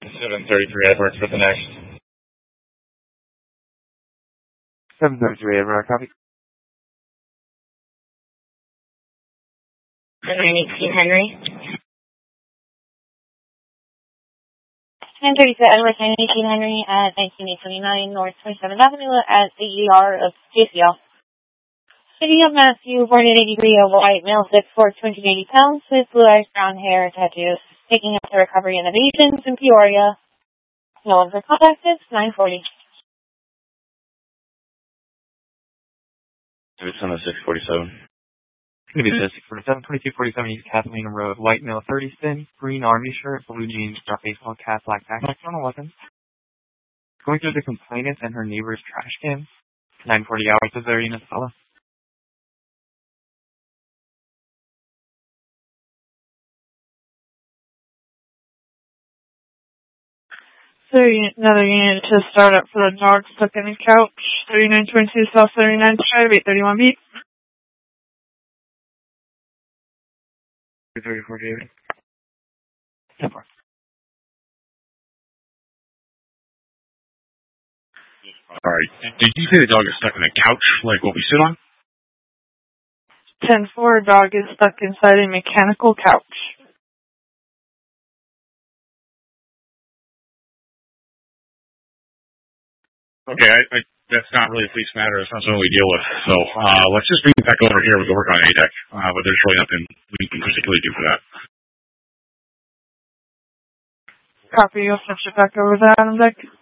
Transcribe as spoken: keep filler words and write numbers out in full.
seven thirty-three Edwards for the next. seven thirty-three Edward, copy. nine eighteen Henry. ten thirty-two Edward, nine eighteen Henry at nineteen twenty-nine North twenty-seventh Avenue at the E R of J C L. City of Matthew, born in eighty-three, a white male, six foot four, two hundred eighty pounds, with blue eyes, brown hair, tattoos, taking up the recovery innovations in Peoria. No one for contact is nine forty. It's on the six forty-seven. Maybe the six forty-seven, twenty-two forty-seven East Kathleen Road, white male, thirty spin, green army shirt, blue jeans, dark baseball cap, black backpack, on a weapon. Going through the complainant and her neighbor's trash can. nine forty hours of their unit fellow. So another unit to start up for the dog stuck in the couch. thirty-nine twenty-two South thirty-ninth Drive, eight thirty-one B. two thirty-four David. ten four. Alright, did you say the dog is stuck in the couch, like what we sit on? ten four, dog is stuck inside a mechanical couch. Okay, I, I, that's not really a police matter. That's not something we deal with. So uh, let's just bring it back over here. We can work on A D E C. Uh, but there's really nothing we can particularly do for that. Copy, you'll switch it back over to Adam Deck.